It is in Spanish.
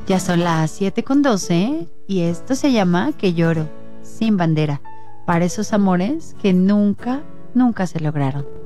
Ya son las 7:12 y esto se llama Que lloro, sin bandera, para esos amores que nunca, nunca se lograron.